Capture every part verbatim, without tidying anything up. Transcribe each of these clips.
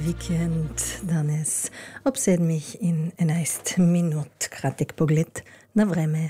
Vikend danes ob sedmih in enajst minut. Kratek pogled na vreme.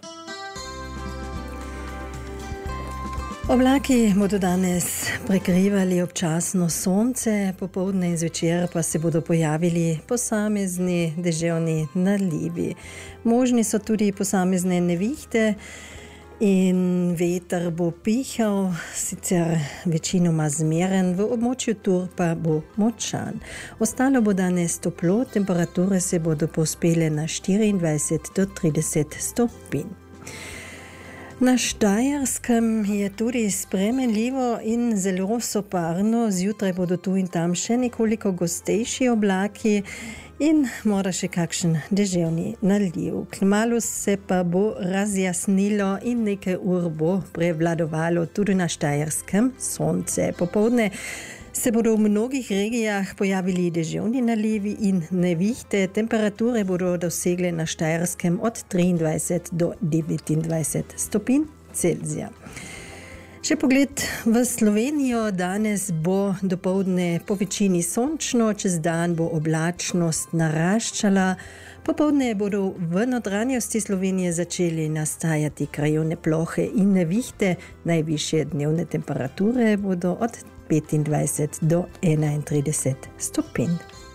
Oblaki bodo danes prekrivali občasno sonce, popoldne in zvečer pa se bodo pojavili posamezni deževni nalivi. Možni so tudi posamezne nevihte in veter bo pihal, sicer večinoma zmeren, v območju Tur pa bo močan. Ostalo bo danes toplo, temperature se bodo povzpele na štiriindvajset do trideset stopinj. Na Štajerskem je tudi spremenljivo in zelo soparno. Zjutraj bodo tu in tam še nekoliko gostejši oblaki in mora še kakšen deževni naliv. Kmalu se pa bo razjasnilo in nekaj ur bo prevladovalo tudi na Štajerskem sonce. Popoldne se bodo v mnogih regijah pojavili deževni nalivi in nevihte. Temperature bodo dosegle na Štajerskem od triindvajset do devetindvajset stopinj Celzija. Še pogled v Slovenijo. Danes bo dopoldne po večini sončno, čez dan bo oblačnost naraščala. Popoldne bodo v notranjosti Slovenije začeli nastajati krajevne plohe in nevihte. Najvišje dnevne temperature bodo od petindvajset do enaintrideset stopinj.